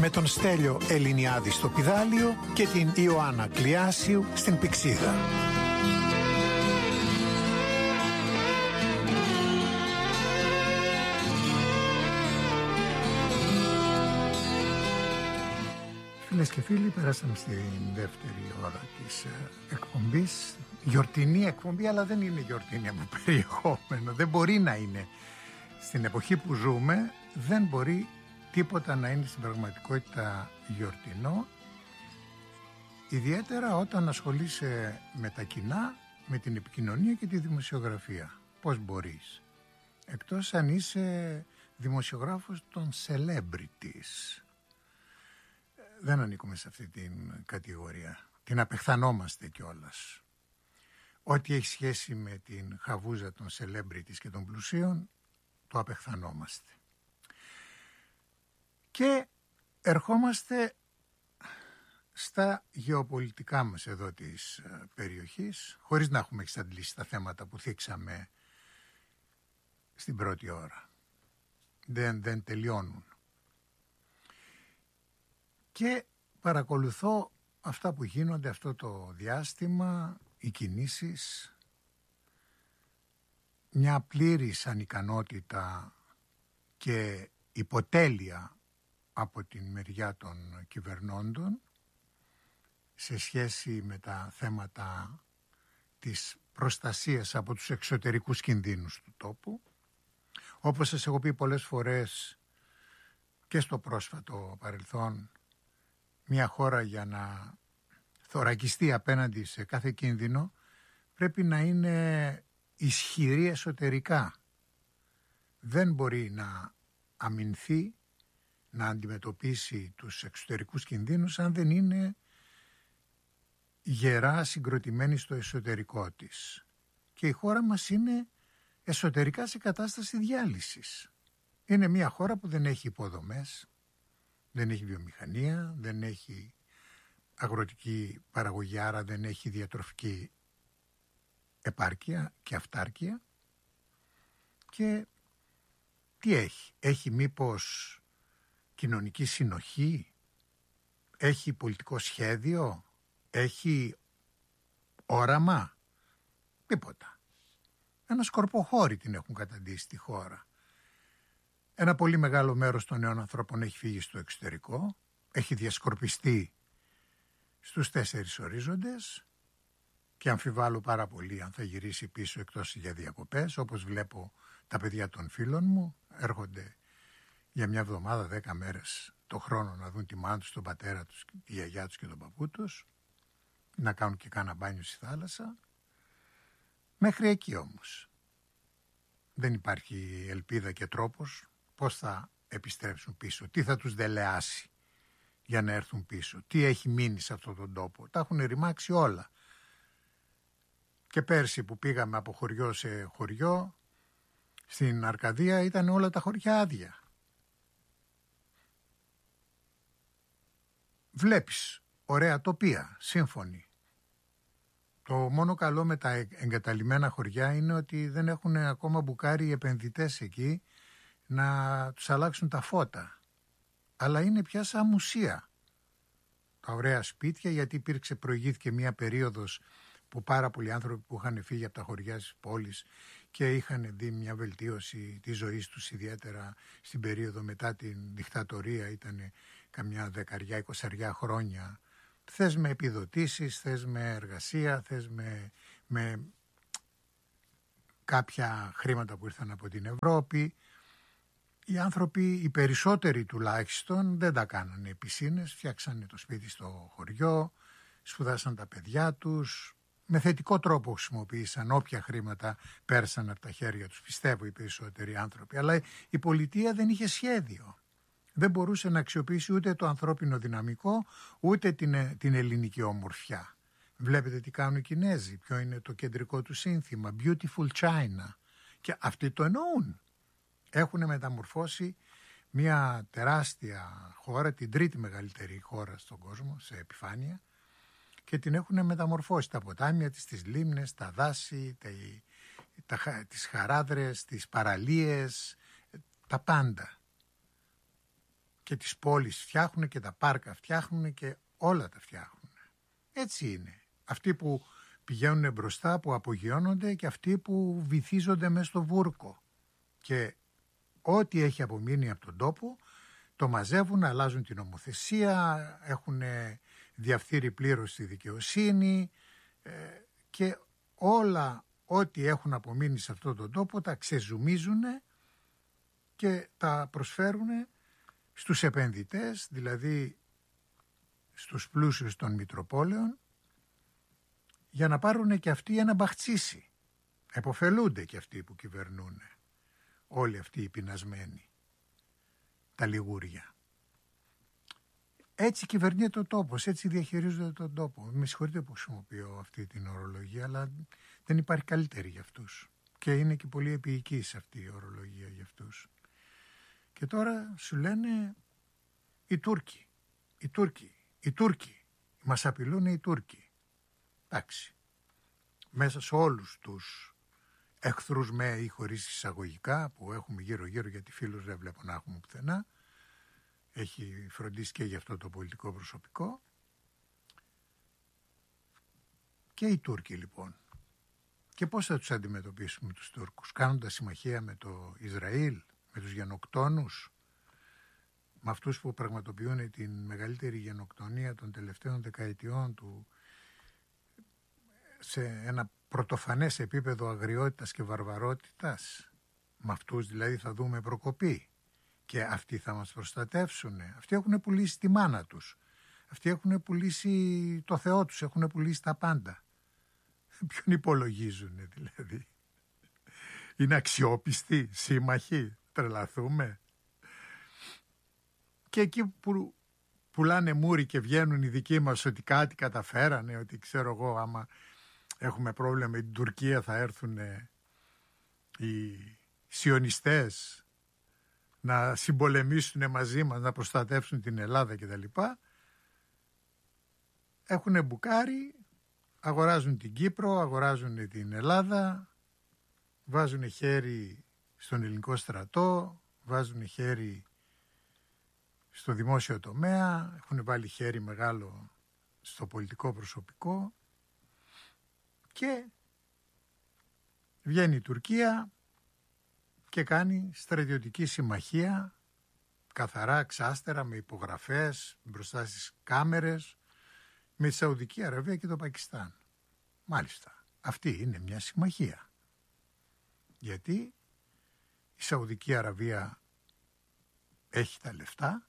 με τον Στέλιο Ελληνιάδη στο Πηδάλιο και την Ιωάννα Κλιάσιου στην Πυξίδα. Φίλες και φίλοι, περάσαμε στην δεύτερη ώρα της εκπομπής. Γιορτινή εκπομπή, αλλά δεν είναι γιορτινή από περιεχόμενο. Δεν μπορεί να είναι. Στην εποχή που ζούμε δεν μπορεί τίποτα να είναι στην πραγματικότητα γιορτινό. Ιδιαίτερα όταν ασχολείσαι με τα κοινά, με την επικοινωνία και τη δημοσιογραφία. Πώς μπορείς? Εκτός αν είσαι δημοσιογράφος των celebrities. Δεν ανήκουμε σε αυτή την κατηγορία. Την απεχθανόμαστε κιόλας. Ό,τι έχει σχέση με την χαβούζα των celebrities και των πλουσίων, το απεχθανόμαστε. Και ερχόμαστε στα γεωπολιτικά μας εδώ της περιοχής, χωρίς να έχουμε εξαντλήσει τα θέματα που θίξαμε στην πρώτη ώρα. Δεν τελειώνουν. Και παρακολουθώ αυτά που γίνονται αυτό το διάστημα, οι κινήσεις, μια πλήρης ανικανότητα και υποτέλεια από την μεριά των κυβερνώντων σε σχέση με τα θέματα της προστασίας από τους εξωτερικούς κινδύνους του τόπου. Όπως σας έχω πει πολλές φορές και στο πρόσφατο παρελθόν, μια χώρα για να θωρακιστεί απέναντι σε κάθε κίνδυνο πρέπει να είναι ισχυρή εσωτερικά. Δεν μπορεί να αμυνθεί, να αντιμετωπίσει τους εξωτερικούς κινδύνους αν δεν είναι γερά συγκροτημένη στο εσωτερικό της. Και η χώρα μας είναι εσωτερικά σε κατάσταση διάλυσης. Είναι μια χώρα που δεν έχει υποδομές, δεν έχει βιομηχανία, δεν έχει αγροτική παραγωγή, άρα δεν έχει διατροφική επάρκεια και αυτάρκεια. Και τι έχει? Έχει μήπως κοινωνική συνοχή? Έχει πολιτικό σχέδιο? Έχει όραμα? Τίποτα. Ένα σκορποχώρι την έχουν καταντήσει τη χώρα. Ένα πολύ μεγάλο μέρος των νέων ανθρώπων έχει φύγει στο εξωτερικό, έχει διασκορπιστεί στους 4 ορίζοντες και αμφιβάλλω πάρα πολύ αν θα γυρίσει πίσω εκτός για διακοπές. Όπως βλέπω τα παιδιά των φίλων μου έρχονται για μια εβδομάδα, 10 μέρες το χρόνο να δουν τη μάνα τους, τον πατέρα τους, τη γιαγιά τους και τον παππού τους, να κάνουν και κάνα μπάνιο στη θάλασσα. Μέχρι εκεί όμως δεν υπάρχει ελπίδα και τρόπος. Πώς θα επιστρέψουν πίσω? Τι θα τους δελεάσει για να έρθουν πίσω? Τι έχει μείνει σε αυτόν τον τόπο? Τα έχουν ρημάξει όλα. Και πέρσι που πήγαμε από χωριό σε χωριό, στην Αρκαδία ήταν όλα τα χωριά άδεια. Βλέπεις ωραία τοπία, σύμφωνη. Το μόνο καλό με τα εγκαταλειμμένα χωριά είναι ότι δεν έχουν ακόμα μπουκάρει οι επενδυτές εκεί να τους αλλάξουν τα φώτα. Αλλά είναι πια σαν μουσεία. Τα ωραία σπίτια, γιατί προηγήθηκε μια περίοδος που πάρα πολλοί άνθρωποι που είχαν φύγει από τα χωριά της πόλης και είχαν δει μια βελτίωση της ζωής τους, ιδιαίτερα στην περίοδο μετά την δικτατορία, ήταν καμιά 10-20 χρόνια. Θες με επιδοτήσεις, θες με εργασία, θες με κάποια χρήματα που ήρθαν από την Ευρώπη. Οι άνθρωποι, οι περισσότεροι τουλάχιστον, δεν τα κάνανε οι πισίνες, φτιάξανε το σπίτι στο χωριό, σπουδάσαν τα παιδιά τους, με θετικό τρόπο χρησιμοποίησαν όποια χρήματα πέρασαν από τα χέρια τους, πιστεύω οι περισσότεροι άνθρωποι. Αλλά η πολιτεία δεν είχε σχέδιο. Δεν μπορούσε να αξιοποιήσει ούτε το ανθρώπινο δυναμικό, ούτε την ελληνική ομορφιά. Βλέπετε τι κάνουν οι Κινέζοι, ποιο είναι το κεντρικό του σύνθημα, Beautiful China. Και αυτοί το εννοούν. Έχουν μεταμορφώσει μια τεράστια χώρα, την 3η μεγαλύτερη χώρα στον κόσμο σε επιφάνεια, και την έχουν μεταμορφώσει, τα ποτάμια της, τις λίμνες, τα δάση, τις χαράδρες, τις παραλίες, τα πάντα. και τις πόλεις φτιάχνουν και τα πάρκα φτιάχνουν και όλα τα φτιάχνουν. Έτσι είναι. Αυτοί που πηγαίνουν μπροστά, που απογειώνονται και αυτοί που βυθίζονται μέσα στο βούρκο. Και ό,τι έχει απομείνει από τον τόπο το μαζεύουν, αλλάζουν την νομοθεσία, έχουν διαφθείρει πλήρως τη δικαιοσύνη και όλα ό,τι έχουν απομείνει σε αυτόν τον τόπο τα ξεζουμίζουν και τα προσφέρουν στους επενδυτές, δηλαδή στους πλούσιους των Μητροπόλεων, για να πάρουν και αυτοί ένα μπαχτσίσι. Εποφελούνται και αυτοί που κυβερνούν, όλοι αυτοί οι πεινασμένοι, τα λιγούρια. Έτσι κυβερνείται ο τόπος, έτσι διαχειρίζονται τον τόπο. Με συγχωρείτε που χρησιμοποιώ αυτή την ορολογία, αλλά δεν υπάρχει καλύτερη για αυτούς. Και είναι και πολύ επίοικης αυτή η ορολογία για αυτούς. Και τώρα σου λένε οι Τούρκοι, μας απειλούν οι Τούρκοι. Εντάξει, μέσα σε όλους τους εχθρούς με ή χωρίς εισαγωγικά που έχουμε γύρω-γύρω, γιατί φίλους δεν βλέπω να έχουμε πουθενά, έχει φροντίσει και γι' αυτό το πολιτικό προσωπικό. Και οι Τούρκοι λοιπόν. Και πώς θα τους αντιμετωπίσουμε τους Τούρκους? Κάνοντας συμμαχία με το Ισραήλ, με τους γενοκτόνους, με αυτούς που πραγματοποιούν την μεγαλύτερη γενοκτονία των τελευταίων δεκαετιών του, σε ένα πρωτοφανές επίπεδο αγριότητας και βαρβαρότητας? Με αυτούς δηλαδή θα δούμε προκοπή? Και αυτοί θα μας προστατεύσουν? Αυτοί έχουν πουλήσει τη μάνα τους. Αυτοί έχουν πουλήσει το Θεό τους, έχουν πουλήσει τα πάντα. Ποιον υπολογίζουν δηλαδή? Είναι αξιόπιστοι, σύμμαχοι, τρελαθούμε? Και εκεί που πουλάνε μούρι και βγαίνουν οι δικοί μας ότι κάτι καταφέρανε, ότι ξέρω εγώ άμα έχουμε πρόβλημα με την Τουρκία θα έρθουν οι σιωνιστές να συμπολεμήσουν μαζί μας, να προστατεύσουν την Ελλάδα κτλ. Έχουν μπουκάρει, αγοράζουν την Κύπρο, αγοράζουν την Ελλάδα, βάζουν χέρι στον ελληνικό στρατό, βάζουν χέρι στο δημόσιο τομέα, έχουν βάλει χέρι μεγάλο στο πολιτικό προσωπικό και βγαίνει η Τουρκία και κάνει στρατιωτική συμμαχία καθαρά, ξάστερα, με υπογραφές μπροστά στις κάμερες με τη Σαουδική Αραβία και το Πακιστάν. Μάλιστα, αυτή είναι μια συμμαχία. Γιατί η Σαουδική Αραβία έχει τα λεφτά,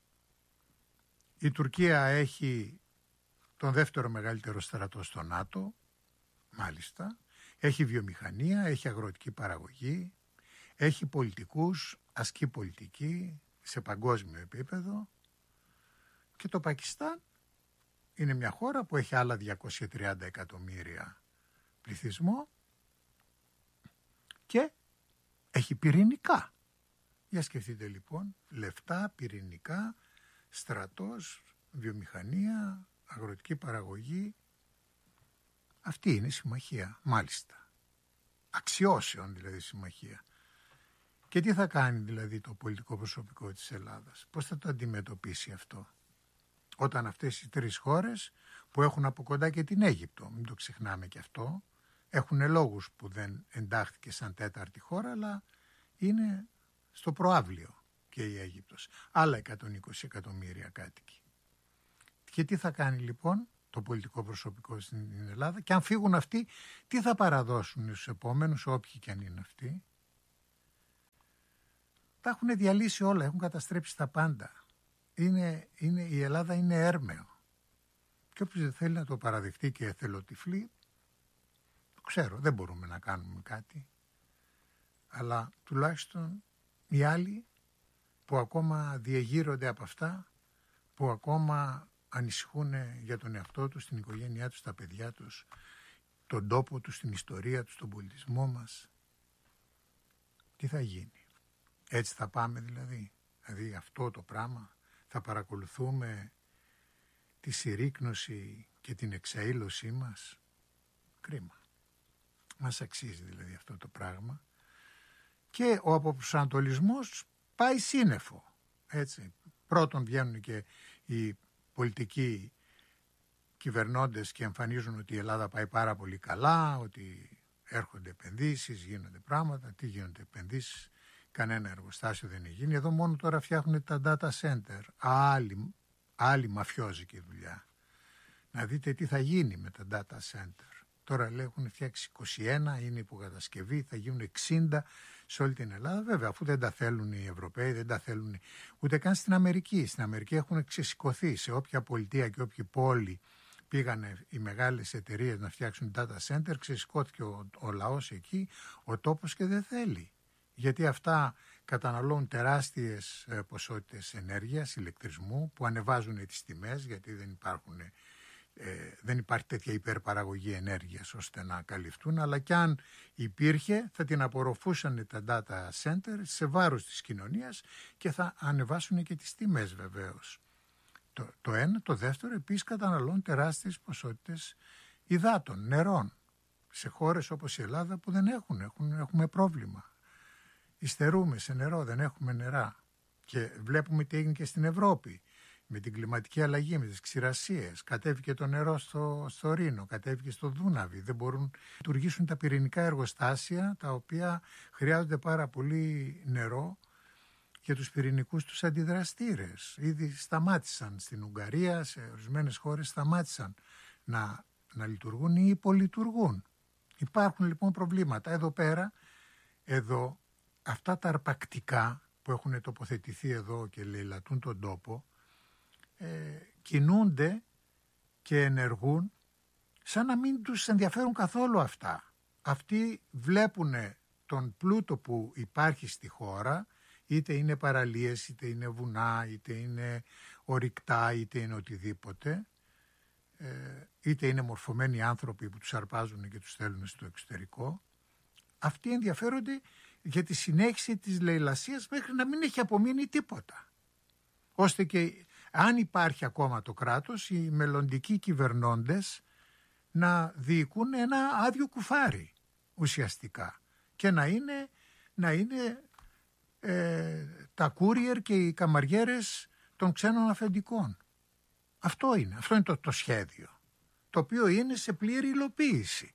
η Τουρκία έχει τον δεύτερο μεγαλύτερο στρατό στο ΝΑΤΟ, μάλιστα, έχει βιομηχανία, έχει αγροτική παραγωγή, έχει πολιτικούς, ασκεί πολιτική σε παγκόσμιο επίπεδο, και το Πακιστάν είναι μια χώρα που έχει άλλα 230 εκατομμύρια πληθυσμό και έχει πυρηνικά. Για σκεφτείτε λοιπόν, λεφτά, πυρηνικά, στρατός, βιομηχανία, αγροτική παραγωγή. Αυτή είναι συμμαχία, μάλιστα. Αξιώσεων δηλαδή συμμαχία. Και τι θα κάνει δηλαδή το πολιτικό προσωπικό της Ελλάδας? Πώς θα το αντιμετωπίσει αυτό? Όταν αυτές οι τρεις χώρες που έχουν από κοντά και την Αίγυπτο, μην το ξεχνάμε και αυτό, έχουν λόγους που δεν εντάχθηκε σαν τέταρτη χώρα, αλλά είναι στο προαύλιο και η Αίγυπτος. Άλλα 120 εκατομμύρια κάτοικοι. Και τι θα κάνει λοιπόν το πολιτικό προσωπικό στην Ελλάδα? Και αν φύγουν αυτοί, τι θα παραδώσουν στους επόμενους, όποιοι και αν είναι αυτοί? Τα έχουν διαλύσει όλα, έχουν καταστρέψει τα πάντα. Η Ελλάδα είναι έρμεο. Και όποιος δεν θέλει να το παραδεχτεί και εθελοτυφλεί, το ξέρω, δεν μπορούμε να κάνουμε κάτι. Αλλά τουλάχιστον οι άλλοι που ακόμα διεγείρονται από αυτά, που ακόμα ανησυχούν για τον εαυτό τους, την οικογένειά τους, τα παιδιά τους, τον τόπο τους, την ιστορία τους, τον πολιτισμό μας, τι θα γίνει? Έτσι θα πάμε δηλαδή? Δηλαδή αυτό το πράγμα θα παρακολουθούμε, τη συρρίκνωση και την εξαήλωσή μας? Κρίμα. Μας αξίζει δηλαδή αυτό το πράγμα. Και ο αποπροσανατολισμός πάει σύννεφο. Έτσι. Πρώτον βγαίνουν και οι πολιτικοί κυβερνώντες και εμφανίζουν ότι η Ελλάδα πάει πάρα πολύ καλά, ότι έρχονται επενδύσεις, γίνονται πράγματα. Τι γίνονται επενδύσεις? Κανένα εργοστάσιο δεν γίνει. Εδώ μόνο τώρα φτιάχνουν τα data center. Άλλη μαφιόζικη δουλειά. Να δείτε τι θα γίνει με τα data center. Τώρα λέει έχουν φτιάξει 21, είναι υποκατασκευή, θα γίνουν 60 σε όλη την Ελλάδα. Βέβαια, αφού δεν τα θέλουν οι Ευρωπαίοι, δεν τα θέλουν ούτε καν στην Αμερική. Στην Αμερική έχουν ξεσηκωθεί σε όποια πολιτεία και όποια πόλη πήγανε οι μεγάλες εταιρείες να φτιάξουν data center, ξεσηκώθηκε ο λαός εκεί, ο τόπος και δεν θέλει. Γιατί αυτά καταναλώνουν τεράστιες ποσότητες ενέργειας, ηλεκτρισμού, που ανεβάζουν τις τιμές, γιατί δεν υπάρχει τέτοια υπερπαραγωγή ενέργειας ώστε να καλυφθούν, αλλά κι αν υπήρχε θα την απορροφούσαν τα data center σε βάρος της κοινωνίας και θα ανεβάσουν και τις τιμές βεβαίως. Το ένα. Το δεύτερο, επίσης καταναλώνουν τεράστιες ποσότητες υδάτων, νερών, σε χώρες όπως η Ελλάδα που δεν έχουμε πρόβλημα. Υστερούμε σε νερό, δεν έχουμε νερά. Και βλέπουμε τι έγινε και στην Ευρώπη με την κλιματική αλλαγή, με τις ξηρασίες. Κατέβηκε το νερό στο Ρήνο, κατέβηκε στο Δούναβι. Δεν μπορούν να λειτουργήσουν τα πυρηνικά εργοστάσια, τα οποία χρειάζονται πάρα πολύ νερό για τους πυρηνικούς τους αντιδραστήρες. Ήδη σταμάτησαν στην Ουγγαρία, σε ορισμένες χώρες σταμάτησαν να λειτουργούν ή υπολειτουργούν. Υπάρχουν λοιπόν προβλήματα. Εδώ αυτά τα αρπακτικά που έχουν τοποθετηθεί εδώ και λαιλατούν τον τόπο, κινούνται και ενεργούν σαν να μην τους ενδιαφέρουν καθόλου αυτά. Αυτοί βλέπουν τον πλούτο που υπάρχει στη χώρα, είτε είναι παραλίες, είτε είναι βουνά, είτε είναι ορυκτά, είτε είναι οτιδήποτε, είτε είναι μορφωμένοι άνθρωποι που τους αρπάζουν και τους στέλνουν στο εξωτερικό. Αυτοί ενδιαφέρονται για τη συνέχιση της λαιλασίας μέχρι να μην έχει απομείνει τίποτα. Ώστε και αν υπάρχει ακόμα το κράτος, οι μελλοντικοί κυβερνώντες να διοικούν ένα άδειο κουφάρι ουσιαστικά και να είναι τα courier και οι καμαριέρες των ξένων αφεντικών. Αυτό είναι το σχέδιο, το οποίο είναι σε πλήρη υλοποίηση.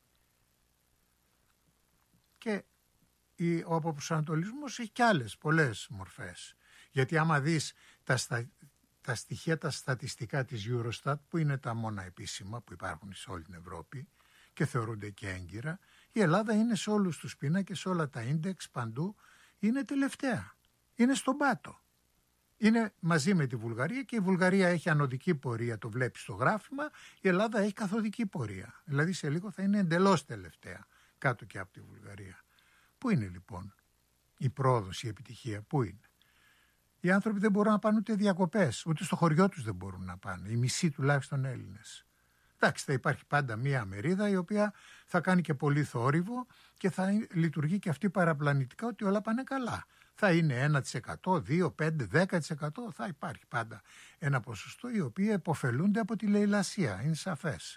Και ο αποπροσανατολισμός έχει κι άλλες πολλές μορφές. Γιατί άμα δεις τα στοιχεία, τα στατιστικά της Eurostat, που είναι τα μόνα επίσημα που υπάρχουν σε όλη την Ευρώπη και θεωρούνται και έγκυρα, η Ελλάδα είναι σε όλους τους πίνακες, σε όλα τα ίντεξ, παντού, είναι τελευταία. Είναι στον πάτο. Είναι μαζί με τη Βουλγαρία και η Βουλγαρία έχει ανωδική πορεία, το βλέπεις στο γράφημα, η Ελλάδα έχει καθοδική πορεία. Δηλαδή σε λίγο θα είναι εντελώς τελευταία, κάτω και από τη Βουλγαρία. Πού είναι λοιπόν η πρόοδος, η επιτυχία, πού είναι? Οι άνθρωποι δεν μπορούν να πάνε ούτε διακοπές, ούτε στο χωριό τους δεν μπορούν να πάνε, οι μισοί τουλάχιστον Έλληνες. Εντάξει, θα υπάρχει πάντα μία μερίδα η οποία θα κάνει και πολύ θόρυβο και θα λειτουργεί και αυτή παραπλανητικά ότι όλα πάνε καλά. Θα είναι 1%, 2%, 5%, 10%, θα υπάρχει πάντα ένα ποσοστό οι οποίοι επωφελούνται από τη λαιλασία, είναι σαφές.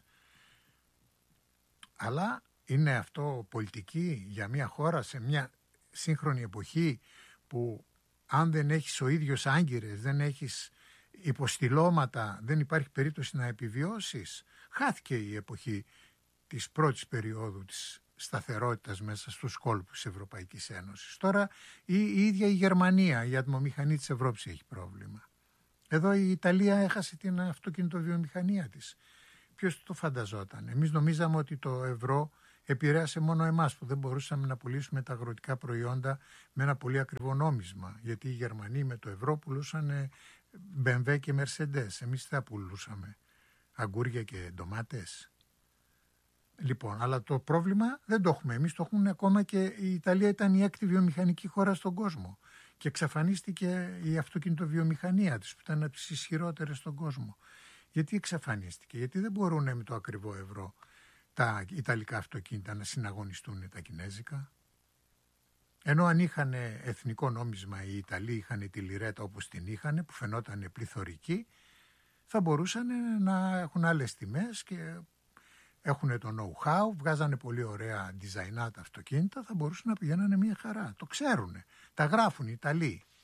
Αλλά είναι αυτό πολιτική για μια χώρα σε μια σύγχρονη εποχή που αν δεν έχεις ο ίδιος άγκυρες, δεν έχεις υποστηλώματα, δεν υπάρχει περίπτωση να επιβιώσεις? Χάθηκε η εποχή της πρώτης περίοδου της σταθερότητας μέσα στους κόλπους της Ευρωπαϊκής Ένωσης. Τώρα η ίδια η Γερμανία, η ατμομηχανή της Ευρώπης έχει πρόβλημα. Εδώ η Ιταλία έχασε την αυτοκινητοβιομηχανία της. Ποιος το φανταζόταν? Εμείς νομίζαμε ότι το ευρώ επηρέασε μόνο εμάς που δεν μπορούσαμε να πουλήσουμε τα αγροτικά προϊόντα με ένα πολύ ακριβό νόμισμα. Γιατί οι Γερμανοί με το ευρώ πουλούσαν BMW και Mercedes. Εμείς θα πουλούσαμε αγκούρια και ντομάτες. Λοιπόν, αλλά το πρόβλημα δεν το έχουμε εμείς, το έχουν ακόμα και η Ιταλία ήταν η έκτη βιομηχανική χώρα στον κόσμο. Και εξαφανίστηκε η αυτοκινητοβιομηχανία της που ήταν από τις ισχυρότερες στον κόσμο. Γιατί εξαφανίστηκε? Γιατί δεν μπορούν με το ακριβό ευρώ τα ιταλικά αυτοκίνητα να συναγωνιστούν τα κινέζικα. Ενώ αν είχαν εθνικό νόμισμα οι Ιταλοί, είχαν τη λιρέτα όπως την είχαν, που φαινόταν πληθωρική, θα μπορούσαν να έχουν άλλες τιμές και έχουν το know-how, βγάζανε πολύ ωραία design τα αυτοκίνητα, θα μπορούσαν να πηγαίνανε μια χαρά. Το ξέρουν, τα γράφουν οι Ιταλοί.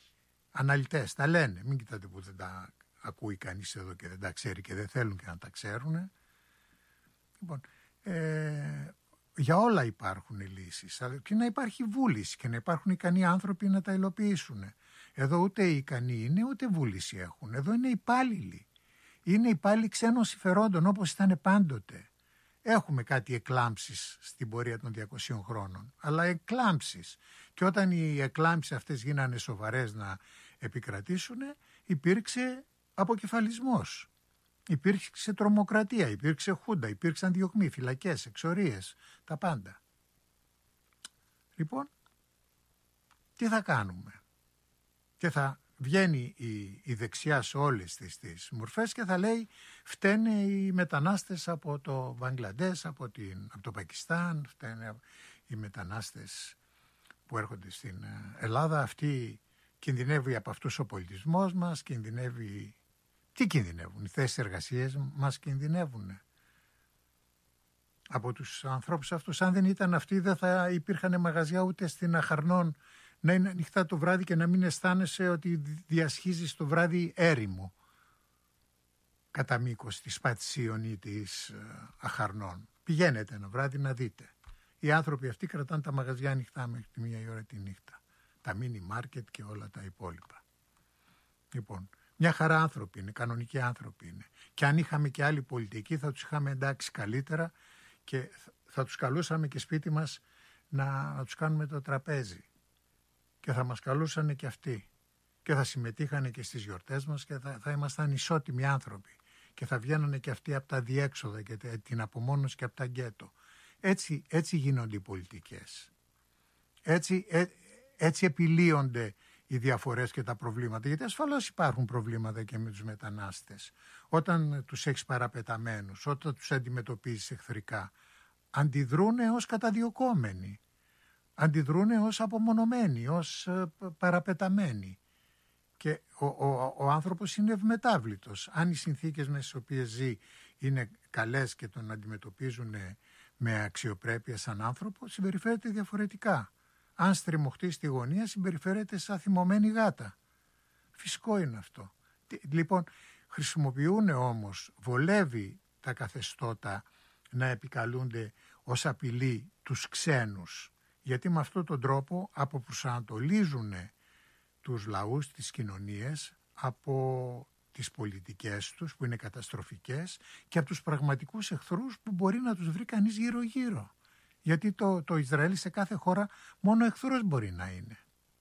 αναλυτές, τα λένε. Μην κοιτάτε που δεν τα ακούει κανείς εδώ και δεν τα ξέρει και δεν θέλουν και να τα ξέρουν. Λοιπόν, για όλα υπάρχουν λύσεις, και να υπάρχει βούληση και να υπάρχουν ικανοί άνθρωποι να τα υλοποιήσουν. Εδώ ούτε ικανοί είναι, ούτε βούληση έχουν. Εδώ είναι υπάλληλοι. Είναι υπάλληλοι ξένων συμφερόντων, όπως ήταν πάντοτε. Έχουμε κάτι εκλάμψεις στην πορεία των 200 χρόνων, αλλά εκλάμψεις. Και όταν οι εκλάμψεις αυτές γίνανε σοβαρές να επικρατήσουν, υπήρξε αποκεφαλισμός. Υπήρξε τρομοκρατία, υπήρξε χούντα, υπήρξαν διωγμοί, φυλακές, εξορίες, τα πάντα. Λοιπόν, τι θα κάνουμε? Και θα βγαίνει η δεξιά σε όλες τις μορφές και θα λέει φταίνε οι μετανάστες από το Μπαγκλαντές, από το Πακιστάν, φταίνε οι μετανάστες που έρχονται στην Ελλάδα, αυτή κινδυνεύει από αυτούς ο πολιτισμός μας, κινδυνεύει. Τι κινδυνεύουν? Οι θέσεις εργασίας μας κινδυνεύουν από τους ανθρώπους αυτούς. Αν δεν ήταν αυτοί δεν θα υπήρχαν μαγαζιά ούτε στην Αχαρνών να είναι ανοιχτά το βράδυ και να μην αισθάνεσαι ότι διασχίζεις το βράδυ έρημο κατά μήκος της Πατησίων ή της Αχαρνών. Πηγαίνετε ένα βράδυ να δείτε. Οι άνθρωποι αυτοί κρατάνε τα μαγαζιά ανοιχτά μέχρι τη 1 ώρα τη νύχτα. Τα μίνι μάρκετ και όλα τα υπόλοιπα. Λοιπόν, μια χαρά άνθρωποι είναι, κανονικοί άνθρωποι είναι. Και αν είχαμε και άλλη πολιτική θα τους είχαμε εντάξει καλύτερα και θα τους καλούσαμε και σπίτι μας να τους κάνουμε το τραπέζι. Και θα μας καλούσαν και αυτοί. Και θα συμμετείχαν και στις γιορτές μας και θα ήμασταν ισότιμοι άνθρωποι. Και θα βγαίνανε και αυτοί από τα διέξοδα και την απομόνωση και από τα γκέτο. Έτσι γίνονται οι πολιτικές. Έτσι επιλύονται οι διαφορές και τα προβλήματα. Γιατί ασφαλώς υπάρχουν προβλήματα και με τους μετανάστες. Όταν τους έχεις παραπεταμένους, όταν τους αντιμετωπίζεις εχθρικά, αντιδρούνε ως καταδιωκόμενοι. Αντιδρούνε ως απομονωμένοι, ως παραπεταμένοι. Και ο άνθρωπος είναι ευμετάβλητος. Αν οι συνθήκες με τις οποίες ζει είναι καλές και τον αντιμετωπίζουν με αξιοπρέπεια σαν άνθρωπο, συμπεριφέρεται διαφορετικά. Αν στριμωχτεί στη γωνία, συμπεριφέρεται σαν θυμωμένη γάτα. Φυσικό είναι αυτό. Λοιπόν, χρησιμοποιούν όμως, βολεύει τα καθεστώτα να επικαλούνται ως απειλή τους ξένους. Γιατί με αυτόν τον τρόπο αποπροσανατολίζουν τους λαούς, τις κοινωνίες από τις πολιτικές τους που είναι καταστροφικές και από τους πραγματικούς εχθρούς που μπορεί να τους βρει κανείς γύρω-γύρω. Γιατί το Ισραήλ σε κάθε χώρα μόνο εχθρός μπορεί να είναι.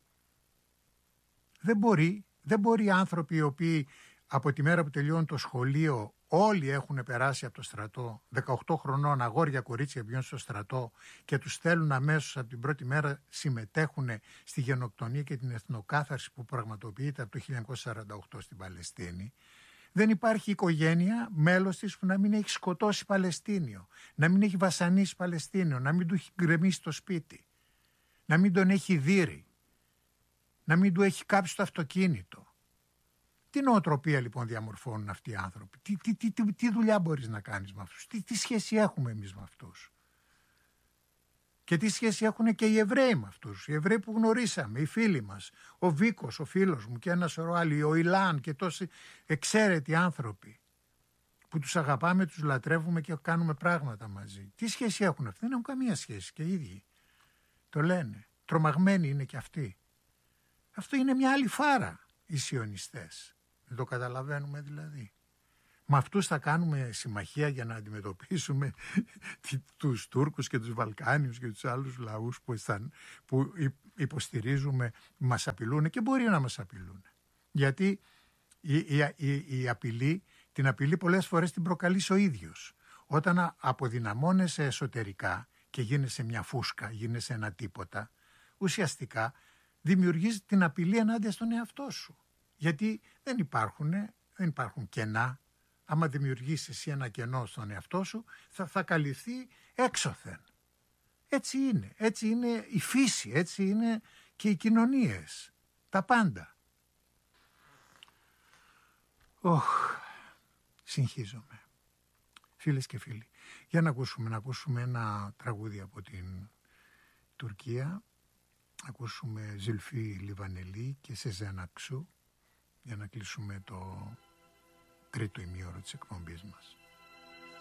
Δεν μπορεί άνθρωποι οι οποίοι από τη μέρα που τελειώνουν το σχολείο όλοι έχουν περάσει από το στρατό, 18 χρονών αγόρια κορίτσια βγαίνουν στο στρατό και τους στέλνουν αμέσως από την πρώτη μέρα, συμμετέχουν στη γενοκτονία και την εθνοκάθαρση που πραγματοποιείται από το 1948 στην Παλαιστίνη. Δεν υπάρχει οικογένεια, μέλος της, που να μην έχει σκοτώσει Παλαιστίνιο, να μην έχει βασανίσει Παλαιστίνιο, να μην του έχει γκρεμίσει το σπίτι, να μην τον έχει δείρει, να μην του έχει κάψει το αυτοκίνητο. Τι νοοτροπία λοιπόν διαμορφώνουν αυτοί οι άνθρωποι? Τι δουλειά μπορείς να κάνεις με αυτούς? Τι σχέση έχουμε εμείς με αυτούς? Και τι σχέση έχουν και οι Εβραίοι με αυτούς? Οι Εβραίοι που γνωρίσαμε, οι φίλοι μας, ο Βίκος, ο φίλος μου και ένα σωρό άλλοι, ο Ιλάν και τόσοι εξαίρετοι άνθρωποι που τους αγαπάμε, τους λατρεύουμε και κάνουμε πράγματα μαζί. Τι σχέση έχουν αυτοί? Δεν έχουν καμία σχέση και οι ίδιοι. Το λένε. Τρομαγμένοι είναι και αυτοί. Αυτό είναι μια άλλη φάρα οι σιωνιστές. Δεν το καταλαβαίνουμε δηλαδή? Με αυτούς θα κάνουμε συμμαχία για να αντιμετωπίσουμε τους Τούρκους και τους Βαλκάνιους και τους άλλους λαούς που υποστηρίζουμε, μας απειλούν και μπορεί να μας απειλούν. Γιατί η απειλή, την απειλή πολλές φορές την προκαλείς ο ίδιος. Όταν αποδυναμώνεσαι εσωτερικά και γίνεσαι μια φούσκα, γίνεσαι ένα τίποτα, ουσιαστικά δημιουργείς την απειλή ενάντια στον εαυτό σου. Γιατί δεν υπάρχουν κενά. Άμα δημιουργήσεις εσύ ένα κενό στον εαυτό σου, θα καλυφθεί έξωθεν. Έτσι είναι η φύση, έτσι είναι και οι κοινωνίες. Τα πάντα. Συγχύζομαι. Φίλες και φίλοι, για να ακούσουμε ένα τραγούδι από την Τουρκία. ακούσουμε Ζουλφή Λιβανελή και Σεζένα Ξού για να κλείσουμε το τρίτο ημίωρο της εκπομπής μας.